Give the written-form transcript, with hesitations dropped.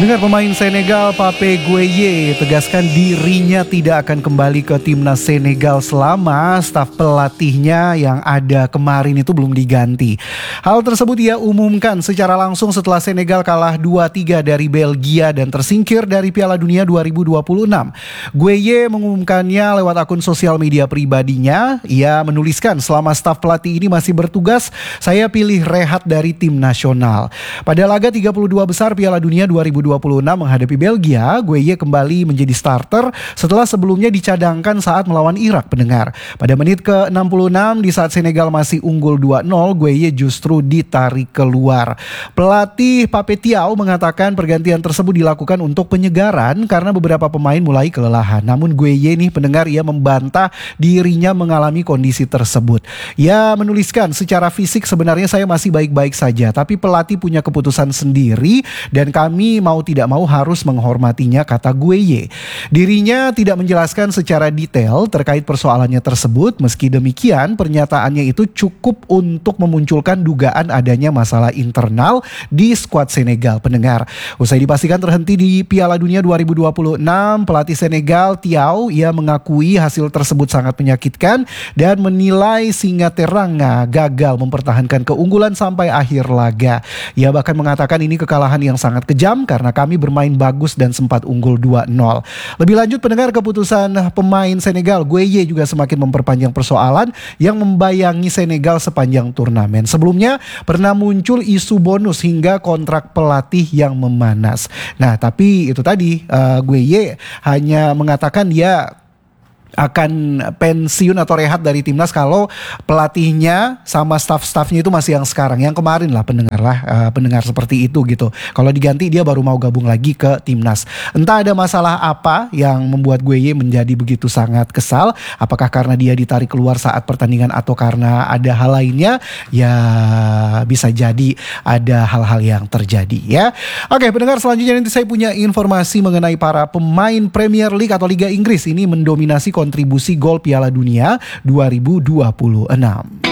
Pendengar, pemain Senegal Pape Gueye tegaskan dirinya tidak akan kembali ke timnas Senegal selama staf pelatihnya yang ada kemarin itu belum diganti. Hal tersebut ia umumkan secara langsung setelah Senegal kalah 2-3 dari Belgia dan tersingkir dari Piala Dunia 2026. Gueye mengumumkannya lewat akun sosial media pribadinya. Ia menuliskan, selama staf pelatih ini masih bertugas, saya pilih rehat dari tim nasional. Pada laga 32 besar Piala Dunia 2026 menghadapi Belgia, Gueye kembali menjadi starter setelah sebelumnya dicadangkan saat melawan Irak. Pendengar, pada menit ke-66 di saat Senegal masih unggul 2-0, Gueye justru ditarik keluar. Pelatih Pape Thiaw mengatakan pergantian tersebut dilakukan untuk penyegaran karena beberapa pemain mulai kelelahan. Namun Gueye nih, pendengar, ia membantah dirinya mengalami kondisi tersebut. Ia menuliskan, secara fisik sebenarnya saya masih baik-baik saja, tapi pelatih punya keputusan sendiri dan kami mau tidak mau harus menghormatinya, kata Gueye. Dirinya tidak menjelaskan secara detail terkait persoalannya tersebut. Meski demikian, pernyataannya itu cukup untuk memunculkan dugaan adanya masalah internal di skuad Senegal. Pendengar, usai dipastikan terhenti di Piala Dunia 2026, pelatih Senegal Thiaw ia mengakui hasil tersebut sangat menyakitkan dan menilai Singateranga gagal mempertahankan keunggulan sampai akhir laga. Ia bahkan mengatakan ini kekalahan yang sangat kejam karena kami bermain bagus dan sempat unggul 2-0. Lebih lanjut, pendengar, keputusan pemain Senegal Gueye juga semakin memperpanjang persoalan yang membayangi Senegal sepanjang turnamen. Sebelumnya pernah muncul isu bonus hingga kontrak pelatih yang memanas. Nah, tapi itu tadi Gueye hanya mengatakan dia akan pensiun atau rehat dari timnas kalau pelatihnya sama staff-staffnya itu masih yang sekarang, yang kemarin lah, pendengar seperti itu gitu. Kalau diganti dia baru mau gabung lagi ke timnas. Entah ada masalah apa yang membuat Gueye menjadi begitu sangat kesal. Apakah karena dia ditarik keluar saat pertandingan atau karena ada hal lainnya? Ya bisa jadi ada hal-hal yang terjadi ya. Oke, pendengar, selanjutnya nanti saya punya informasi mengenai para pemain Premier League atau Liga Inggris ini mendominasi kontribusi gol Piala Dunia 2026.